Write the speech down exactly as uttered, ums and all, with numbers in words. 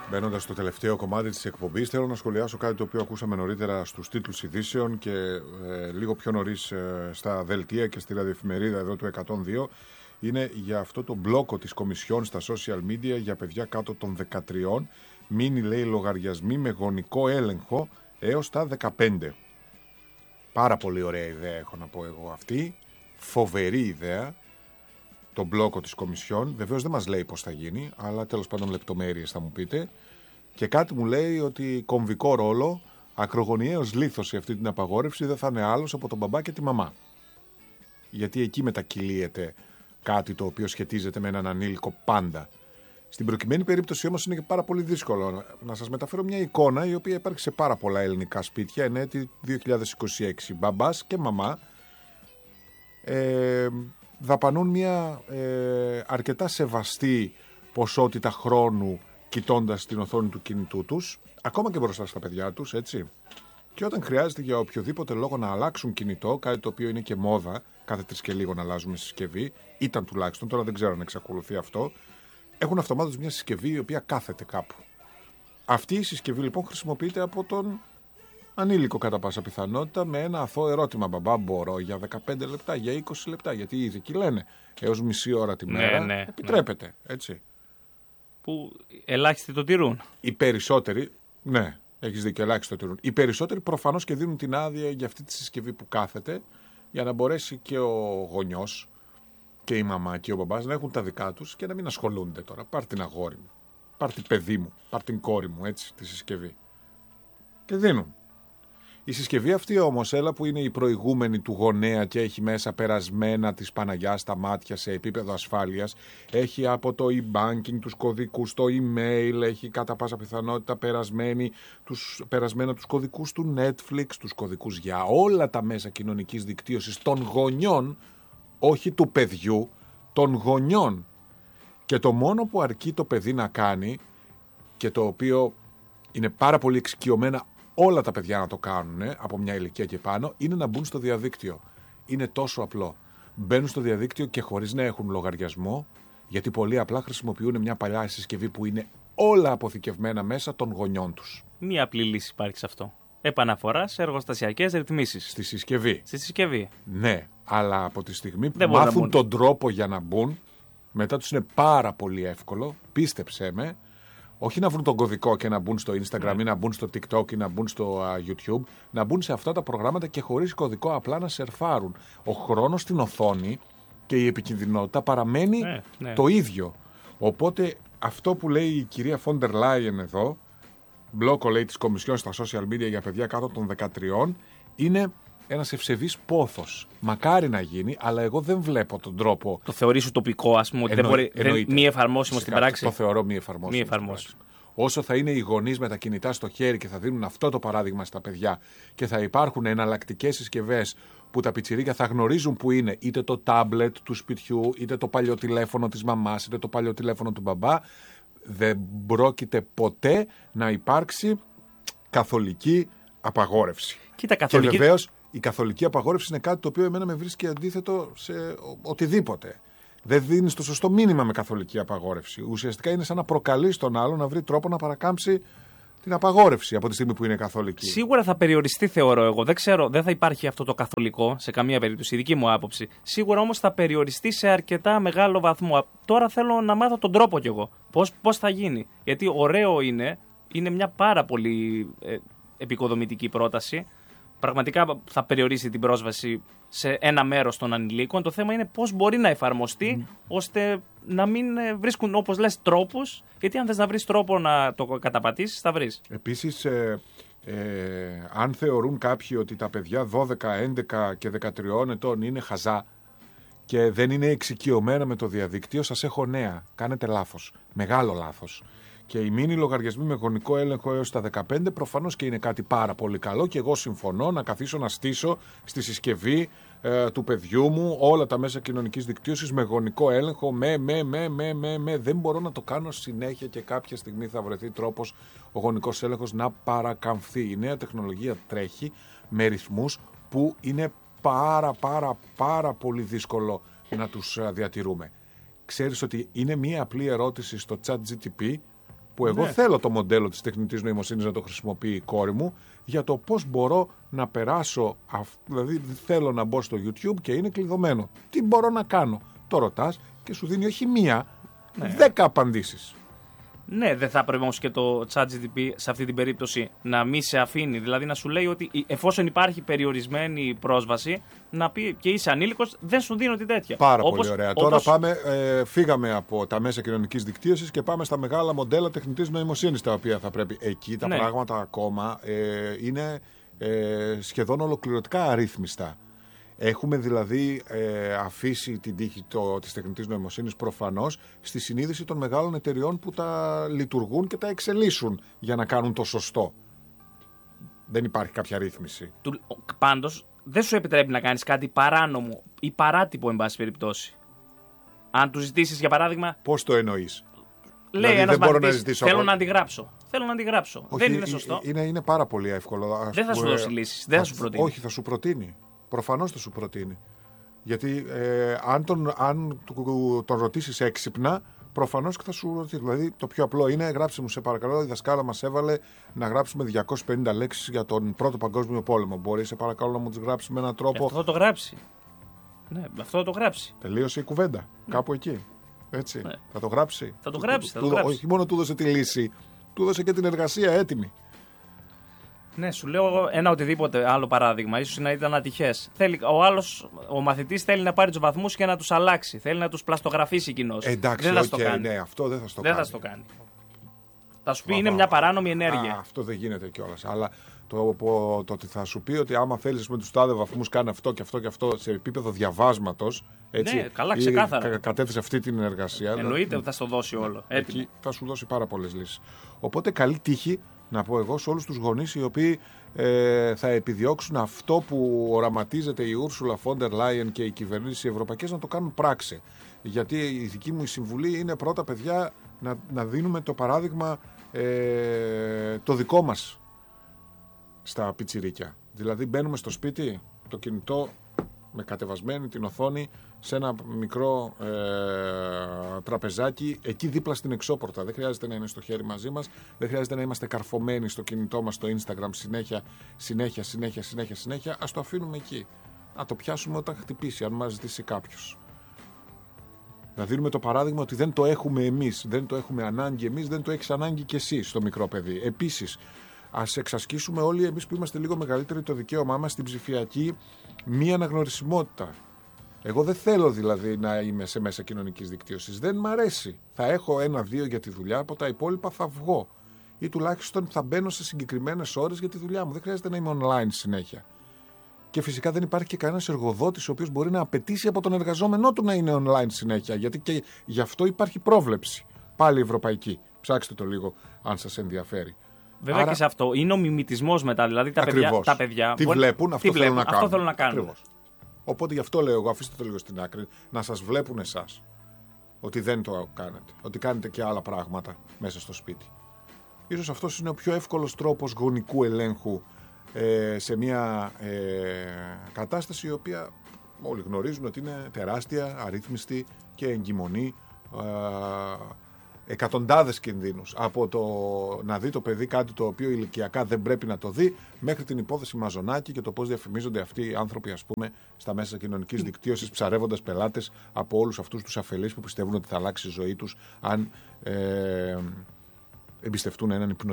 Μπαίνοντας στο τελευταίο κομμάτι της εκπομπής, θέλω να σχολιάσω κάτι το οποίο ακούσαμε νωρίτερα στους τίτλους ειδήσεων και ε, λίγο πιο νωρίς ε, στα δελτία και στη ραδιοεφημερίδα εδώ του εκατόν δύο. Είναι για αυτό το μπλόκο της Κομισιόν στα social media για παιδιά κάτω των δεκατρία. Μείνει, λέει, λογαριασμοί με γονικό έλεγχο έως τα δεκαπέντε. Πάρα πολύ ωραία ιδέα έχω να πω εγώ αυτή. Φοβερή ιδέα. Το μπλόκο της Κομισιόν. Βεβαίως δεν μας λέει πώς θα γίνει, αλλά τέλος πάντων λεπτομέρειες θα μου πείτε. Και κάτι μου λέει ότι κομβικό ρόλο, ακρογωνιαίος λίθος σε αυτή την απαγόρευση δεν θα είναι άλλος από τον μπαμπά και τη μαμά. Γιατί εκεί μετακυλίεται κάτι το οποίο σχετίζεται με έναν ανήλικο πάντα. Στην προκειμένη περίπτωση όμως είναι και πάρα πολύ δύσκολο. Να σας μεταφέρω μια εικόνα η οποία υπάρχει σε πάρα πολλά ελληνικά σπίτια εν έτη δύο χιλιάδες είκοσι έξι. Μπαμπάς και μαμά ε, δαπανούν μια ε, αρκετά σεβαστή ποσότητα χρόνου κοιτώντας την οθόνη του κινητού τους, ακόμα και μπροστά στα παιδιά τους, έτσι. Και όταν χρειάζεται για οποιοδήποτε λόγο να αλλάξουν κινητό, κάτι το οποίο είναι και μόδα, κάθε τρεις και λίγο να αλλάζουμε συσκευή, ήταν τουλάχιστον, τώρα δεν ξέρω αν εξακολουθεί αυτό, έχουν αυτομάτως μια συσκευή η οποία κάθεται κάπου. Αυτή η συσκευή λοιπόν χρησιμοποιείται από τον ανήλικο κατά πάσα πιθανότητα με ένα αθώο ερώτημα. Μπαμπά, μπορώ για δεκαπέντε λεπτά, για είκοσι λεπτά, γιατί οι ειδικοί λένε έως μισή ώρα τη μέρα ναι, ναι, επιτρέπεται, ναι. έτσι. Που ελάχιστοι το τηρούν. Οι περισσότεροι, ναι, έχεις δίκιο, ελάχιστοι το τηρούν. Οι περισσότεροι προφανώς και δίνουν την άδεια για αυτή τη συσκευή που κάθεται, για να μπορέσει και ο γονιός και η μαμά και ο μπαμπάς να έχουν τα δικά τους και να μην ασχολούνται τώρα. Πάρ' την αγόρι μου, πάρ' την παιδί μου, πάρ' την κόρη μου, έτσι, τη συσκευή. Και δίνουν. Η συσκευή αυτή όμως, έλα που είναι η προηγούμενη του γονέα και έχει μέσα περασμένα της Παναγιάς στα μάτια σε επίπεδο ασφάλειας, έχει από το e-banking τους κωδικούς, το email, έχει κατά πάσα πιθανότητα περασμένη, τους, περασμένα τους κωδικούς του Netflix, τους κωδικούς για όλα τα μέσα κοινωνικής δικτύωσης των γονιών, όχι του παιδιού, των γονιών. Και το μόνο που αρκεί το παιδί να κάνει, και το οποίο είναι πάρα πολύ εξοικειωμένα όλα τα παιδιά να το κάνουν από μια ηλικία και πάνω, είναι να μπουν στο διαδίκτυο. Είναι τόσο απλό. Μπαίνουν στο διαδίκτυο και χωρίς να έχουν λογαριασμό, γιατί πολύ απλά χρησιμοποιούν μια παλιά συσκευή που είναι όλα αποθηκευμένα μέσα των γονιών τους. Μία απλή λύση υπάρχει σε αυτό. Επαναφορά σε εργοστασιακές ρυθμίσεις. Στη συσκευή. Στη συσκευή. Ναι, αλλά από τη στιγμή που Δεν μάθουν τον τρόπο για να μπουν, μετά τους είναι πάρα πολύ εύκολο, πίστεψέ με, όχι να βρουν τον κωδικό και να μπουν στο Instagram ή να μπουν στο TikTok ή να μπουν στο uh, YouTube, να μπουν σε αυτά τα προγράμματα και χωρίς κωδικό απλά να σερφάρουν. Ο χρόνος στην οθόνη και η επικινδυνότητα παραμένει ναι, ναι. το ίδιο. Οπότε αυτό που λέει η κυρία Φόντερ Λάιεν εδώ, μπλόκο λέει της Κομισιόν στα social media για παιδιά κάτω των δεκατρία, είναι ένας ευσεβής πόθος. Μακάρι να γίνει, αλλά εγώ δεν βλέπω τον τρόπο. Το θεωρείς ουτοπικό, ας πούμε, ότι Εννο... δεν μπορεί, δεν, μη εφαρμόσιμο στην πράξη. Το θεωρώ μη εφαρμόσιμο. Μη εφαρμόσιμο. Όσο θα είναι οι γονείς με τα κινητά στο χέρι και θα δίνουν αυτό το παράδειγμα στα παιδιά και θα υπάρχουν εναλλακτικές συσκευές που τα πιτσιρίκια θα γνωρίζουν που είναι, είτε το τάμπλετ του σπιτιού, είτε το παλιό τηλέφωνο της μαμάς, είτε το παλιό τηλέφωνο του μπαμπά, δεν πρόκειται ποτέ να υπάρξει καθολική απαγόρευση. Κοίτα, καθολική... Και βεβαίως η καθολική απαγόρευση είναι κάτι το οποίο εμένα με βρίσκει αντίθετο σε οτιδήποτε. Δεν δίνεις το σωστό μήνυμα με καθολική απαγόρευση. Ουσιαστικά είναι σαν να προκαλείς τον άλλο να βρει τρόπο να παρακάμψει την απαγόρευση από τη στιγμή που είναι καθολική. Σίγουρα θα περιοριστεί, θεωρώ εγώ. Δεν ξέρω, δεν θα υπάρχει αυτό το καθολικό σε καμία περίπτωση, η δική μου άποψη. Σίγουρα όμως θα περιοριστεί σε αρκετά μεγάλο βαθμό. Τώρα θέλω να μάθω τον τρόπο κι εγώ. Πώς, πώς θα γίνει. Γιατί ωραίο είναι, είναι μια πάρα πολύ ε, επικοδομητική πρόταση. Πραγματικά θα περιορίσει την πρόσβαση σε ένα μέρος των ανηλίκων. Το θέμα είναι πώς μπορεί να εφαρμοστεί mm. ώστε να μην βρίσκουν, όπως λες, τρόπους. Γιατί αν θες να βρεις τρόπο να το καταπατήσεις, θα βρεις. Επίσης, ε, ε, αν θεωρούν κάποιοι ότι τα παιδιά δώδεκα, έντεκα και δεκατρία ετών είναι χαζά και δεν είναι εξοικειωμένα με το διαδίκτυο, σας έχω νέα. Κάνετε λάθος. Μεγάλο λάθος. Και οι μίνι λογαριασμοί με γονικό έλεγχο έως τα δεκαπέντε προφανώς και είναι κάτι πάρα πολύ καλό και εγώ συμφωνώ να καθίσω να στήσω στη συσκευή ε, του παιδιού μου όλα τα μέσα κοινωνικής δικτύωσης με γονικό έλεγχο, με, με, με, με, με, με. Δεν μπορώ να το κάνω συνέχεια και κάποια στιγμή θα βρεθεί τρόπος ο γονικός έλεγχος να παρακαμφθεί. Η νέα τεχνολογία τρέχει με ρυθμούς που είναι πάρα πάρα πάρα πολύ δύσκολο να τους διατηρούμε. Ξέρεις ότι είναι μία απλή ερώτηση στο chat τζι τι πι που εγώ Ναι. θέλω το μοντέλο της τεχνητής νοημοσύνης να το χρησιμοποιεί η κόρη μου για το πώς μπορώ να περάσω, αυ- δηλαδή θέλω να μπω στο YouTube και είναι κλειδωμένο. Τι μπορώ να κάνω. Το ρωτάς και σου δίνει όχι μία, Ναι. δέκα απαντήσεις. Ναι, δεν θα έπρεπε όμως και το ChatGPT σε αυτή την περίπτωση να μη σε αφήνει. Δηλαδή να σου λέει ότι εφόσον υπάρχει περιορισμένη πρόσβαση, να πει και είσαι ανήλικος, δεν σου δίνω την τέτοια. Πάρα Όπως- πολύ ωραία. όπως- Τώρα πάμε, ε, φύγαμε από τα μέσα κοινωνικής δικτύωσης και πάμε στα μεγάλα μοντέλα τεχνητής νοημοσύνης, τα οποία θα πρέπει. Εκεί τα Ναι. πράγματα ακόμα ε, είναι ε, σχεδόν ολοκληρωτικά αρρύθμιστα. Έχουμε δηλαδή ε, αφήσει την τύχη το, της τεχνητής νοημοσύνης προφανώς στη συνείδηση των μεγάλων εταιριών που τα λειτουργούν και τα εξελίσσουν για να κάνουν το σωστό. Δεν υπάρχει κάποια ρύθμιση. Του- Πάντως, δεν σου επιτρέπει να κάνεις κάτι παράνομο ή παράτυπο, εν πάση περιπτώσει. Αν του ζητήσεις, για παράδειγμα, Πώς το εννοείς? λέει Δηλαδή, ένας δεν μπορώ να μαθητής, ζητήσω θέλω εγώ- να αντιγράψω. Θέλω να αντιγράψω. Όχι, δεν είναι ε, σωστό. ε, Είναι, είναι πάρα πολύ εύκολο. Ας Δεν θα σου πούμε, δώσει λύσεις, δεν θα σου προτείνει. Όχι, θα σου προτείνει. Προφανώς θα σου προτείνει. Γιατί ε, αν, τον, αν του- τον ρωτήσεις έξυπνα, προφανώς και θα σου ρωτήσει. Δηλαδή, το πιο απλό είναι γράψε μου, σε παρακαλώ, η δασκάλα μας έβαλε να γράψουμε διακόσιες πενήντα λέξεις για τον Πρώτο Παγκόσμιο Πόλεμο. Μπορεί, σε παρακαλώ, να μου τις γράψει με έναν τρόπο. Αυτό θα το γράψει. Ναι, αυτό θα το γράψει. Τελείωσε η κουβέντα. Κάπου εκεί. Έτσι. Ναι. Θα το γράψει. Θα το Του- γράψει, του- θα το του- γράψει. Όχι μόνο του έδωσε τη λύση, του έδωσε και την εργασία έτοιμη. Ναι, σου λέω ένα οτιδήποτε άλλο παράδειγμα. Ίσως να ήταν ατυχές. Θέλει, ο άλλος, ο μαθητής θέλει να πάρει τους βαθμούς και να τους αλλάξει. Θέλει να τους πλαστογραφήσει κοινώς. Εντάξει, δεν θα οκ, στο κάνει. ναι, αυτό δεν θα στο δεν κάνει. θα στο κάνει. Θα σου πει Μα, είναι μα, μια παράνομη ενέργεια. Α, αυτό δεν γίνεται κιόλα. Αλλά το, το, το ότι θα σου πει ότι άμα θέλει με του τάδε βαθμού κάνει αυτό και αυτό και αυτό σε επίπεδο διαβάσματο. Ναι, καλά, ξεκάθαρα. Κα, κατέθεσε αυτή την εργασία. Εννοείται ότι θα στο δώσει όλο. Έτοιμο. Εκεί θα σου δώσει πάρα πολλέ λύσει. Οπότε καλή τύχη, να πω εγώ, σε όλου του γονεί οι οποίοι ε, θα επιδιώξουν αυτό που οραματίζεται η Ursula von der Leyen και οι κυβερνήσεις οι ευρωπαϊκές να το κάνουν πράξη. Γιατί η δική μου η συμβουλή είναι πρώτα, παιδιά, να, να δίνουμε το παράδειγμα ε, το δικό μας στα πιτσιρίκια. Δηλαδή μπαίνουμε στο σπίτι, το κινητό με κατεβασμένη την οθόνη σε ένα μικρό ε, τραπεζάκι εκεί δίπλα στην εξώπορτα. Δεν χρειάζεται να είναι στο χέρι μαζί μας, δεν χρειάζεται να είμαστε καρφωμένοι στο κινητό μας στο Instagram συνέχεια, συνέχεια, συνέχεια, συνέχεια, συνέχεια. Ας το αφήνουμε εκεί. Να το πιάσουμε όταν χτυπήσει, αν μας ζητήσει κάποιος. Να δίνουμε το παράδειγμα ότι δεν το έχουμε εμείς, δεν το έχουμε ανάγκη εμείς, δεν το έχεις ανάγκη κι εσύ στο μικρό παιδί. Επίσης, ας εξασκήσουμε όλοι εμείς που είμαστε λίγο μεγαλύτεροι το δικαίωμά μας στην ψηφιακή μη αναγνωρισιμότητα. Εγώ δεν θέλω δηλαδή να είμαι σε μέσα κοινωνικής δικτύωσης. Δεν μ' αρέσει. Θα έχω ένα-δύο για τη δουλειά, από τα υπόλοιπα θα βγω. Ή τουλάχιστον θα μπαίνω σε συγκεκριμένες ώρες για τη δουλειά μου. Δεν χρειάζεται να είμαι online συνέχεια. Και φυσικά δεν υπάρχει και κανένας εργοδότης ο οποίος μπορεί να απαιτήσει από τον εργαζόμενό του να είναι online συνέχεια. Γιατί και γι' αυτό υπάρχει πρόβλεψη. Πάλι ευρωπαϊκή. Ψάξτε το λίγο αν σας ενδιαφέρει. Βέβαια Άρα, και σε αυτό είναι ο μιμητισμός μετά. Δηλαδή τα παιδιά, ακριβώς. τα παιδιά Τι μπορεί- βλέπουν, αυτό τι θέλουν βλέπουν, να κάνουν. Αυτό θέλουν να κάνουν. Ακριβώς. Οπότε γι' αυτό λέω εγώ, αφήστε το λίγο στην άκρη, να σας βλέπουν εσάς. Ότι δεν το κάνετε. Ότι κάνετε και άλλα πράγματα μέσα στο σπίτι. Ίσως αυτός είναι ο πιο εύκολος τρόπος γονικού ελέγχου ε, σε μια ε, κατάσταση η οποία όλοι γνωρίζουν ότι είναι τεράστια, αρρύθμιστη και εγκυμονή ε, εκατοντάδες κινδύνους. Από το να δει το παιδί κάτι το οποίο ηλικιακά δεν πρέπει να το δει, μέχρι την υπόθεση Μαζονάκη και το πώς διαφημίζονται αυτοί οι άνθρωποι, ας πούμε, στα μέσα κοινωνικής δικτύωσης, ψαρεύοντας πελάτες από όλους αυτούς τους αφελείς που πιστεύουν ότι θα αλλάξει η ζωή τους αν ε, εμπιστευτούν έναν υπνο